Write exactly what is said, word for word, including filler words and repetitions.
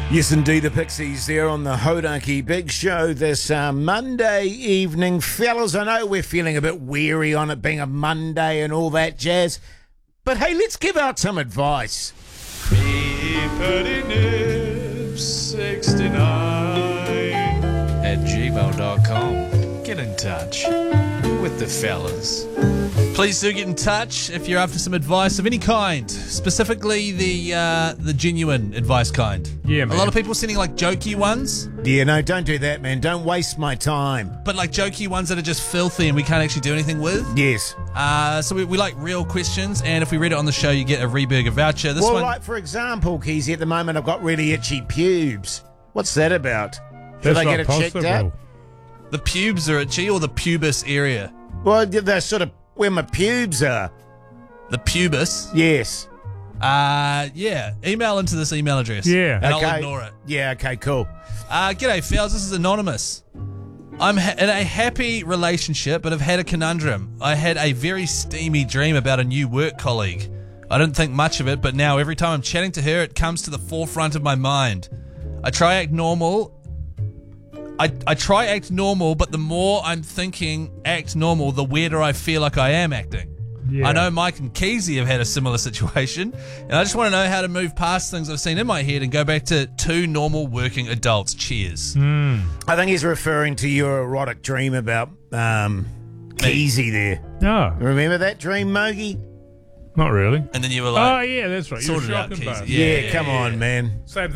Yes, indeed, the Pixies there on the Hodaki Big Show this uh, Monday evening. Fellas, I know we're feeling a bit weary on it being a Monday and all that jazz, but hey, let's give out some advice. sixty-nine at gmail dot com. Get in touch with the fellas. Please do get in touch if you're after some advice of any kind, specifically the uh, the genuine advice kind. Yeah, man. A lot of people sending like jokey ones, Yeah, no, don't do that, man. Don't waste my time. but like jokey ones that are just filthy and we can't actually do anything with. Yes. Uh, so we, we like real questions, and if we read it on the show, you get a Reburger voucher. This well, one, like, for example, Keezy, at the moment I've got really itchy pubes. What's that about? Should That's I get not it checked possible. out? the pubes are itchy, or the pubis area. Well, they're sort of where my pubes are. The pubis. Yes. Uh, yeah. Email into this email address. Yeah. And Okay. I'll ignore it. Yeah, okay, cool. Uh, g'day, Fells. This is Anonymous. I'm ha- in a happy relationship, but have had a conundrum. I had a very steamy dream about a new work colleague. I didn't think much of it, but now every time I'm chatting to her, it comes to the forefront of my mind. I try act normal. I, I try act normal, but the more I'm thinking act normal, the weirder I feel like I am acting. Yeah. I know Mike and Keezy have had a similar situation, and I just want to know how to move past things I've seen in my head and go back to two normal working adults. Cheers. I think he's referring to your erotic dream about um, Keezy there. No, Remember that dream, Mogi? not really. And then you were Oh, like, yeah, that's right. You were sorted out, shocking, Keezy. bud. Yeah, Yeah, come on, man. Same